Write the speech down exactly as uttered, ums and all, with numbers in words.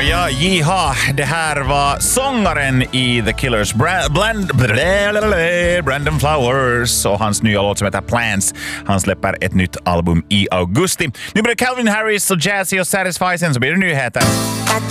ja, jiha. Det här var sångaren i The Killers, Bra- Bland- blablabla, Brandon Flowers, och hans nya låt som heter Plants. Han släpper ett nytt album i augusti. Nu blir det Calvin Harris och Jazzy och Satisfy, sen så blir det nyheter.